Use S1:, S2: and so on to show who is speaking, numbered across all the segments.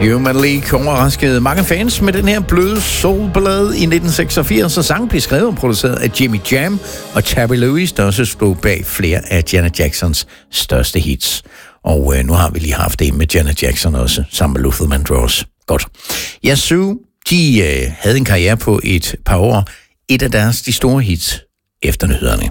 S1: Human League overraskede mange fans med den her bløde soulballade i 1986, og sangen blev skrevet og produceret af Jimmy Jam og Terry Lewis, der også stod bag flere af Janet Jacksons største hits. Og nu har vi lige haft det med Janet Jackson også, sammen med Luther Vandross. Godt. Yazoo, de havde en karriere på et par år. Et af de store hits efter nyhederne.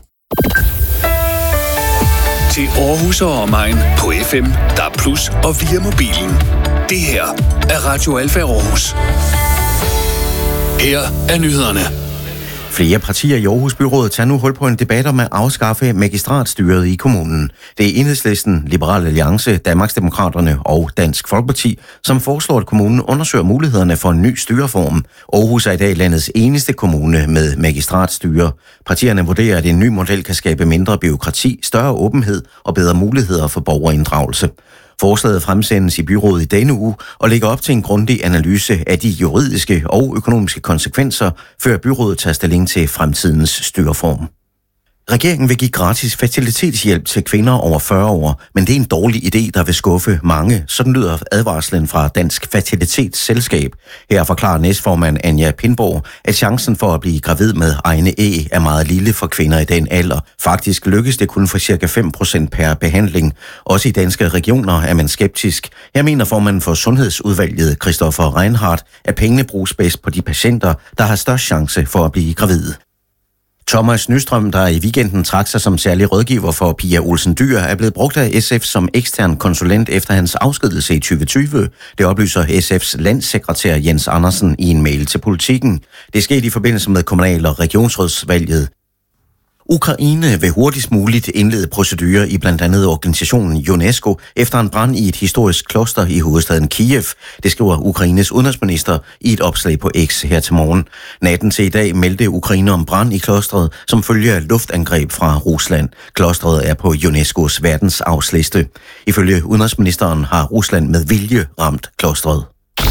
S2: Til Aarhus og omegn på FM, DAB+ og via mobilen. Det her er Radio Alfa Aarhus. Her er nyhederne.
S3: Flere partier i Aarhus Byrådet tager nu hul på en debat om at afskaffe magistratstyret i kommunen. Det er Enhedslisten, Liberal Alliance, Danmarksdemokraterne og Dansk Folkeparti, som foreslår, at kommunen undersøger mulighederne for en ny styreform. Aarhus er i dag landets eneste kommune med magistratstyre. Partierne vurderer, at en ny model kan skabe mindre bureaukrati, større åbenhed og bedre muligheder for borgerinddragelse. Forslaget fremsendes i byrådet i denne uge og lægger op til en grundig analyse af de juridiske og økonomiske konsekvenser, før byrådet tager stilling til fremtidens styreform. Regeringen vil give gratis fertilitetshjælp til kvinder over 40 år, men det er en dårlig idé, der vil skuffe mange. Sådan lyder advarslen fra Dansk Fertilitetsselskab. Her forklarer næstformand Anja Pindborg, at chancen for at blive gravid med egne æg er meget lille for kvinder i den alder. Faktisk lykkes det kun for ca. 5% per behandling. Også i danske regioner er man skeptisk. Her mener formanden for Sundhedsudvalget, Christoffer Reinhardt, at pengene bruges bedst på de patienter, der har størst chance for at blive gravide. Thomas Nystrøm, der i weekenden trak sig som særlig rådgiver for Pia Olsen Dyhr, er blevet brugt af SF som ekstern konsulent efter hans afskedelse i 2020. Det oplyser SF's landssekretær Jens Andersen i en mail til Politiken. Det skete i forbindelse med kommunal- og regionsrådsvalget. Ukraine vil hurtigst muligt indlede procedurer i blandt andet organisationen UNESCO efter en brand i et historisk kloster i hovedstaden Kiev. Det skriver Ukraines udenrigsminister i et opslag på X her til morgen. Natten til i dag meldte Ukraine om brand i klostret som følge af luftangreb fra Rusland. Klostret er på UNESCO's verdensarvsliste. Ifølge udenrigsministeren har Rusland med vilje ramt klostret.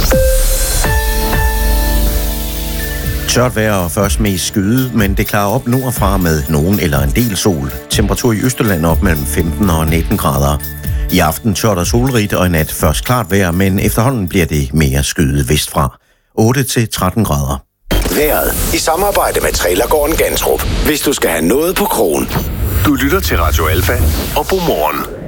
S3: Tørt vejr og først mest skyde, men det klarer op nordfra med nogen eller en del sol. Temperatur i Østjylland op mellem 15 og 19 grader. I aften tørt og solrigt og i nat først klart vejr, men efterhånden bliver det mere skyde vestfra. 8-13 grader.
S4: Vejret i samarbejde med Trailergården Gantrup. Hvis du skal have noget på krogen.
S2: Du lytter til Radio Alfa og Godmorgen.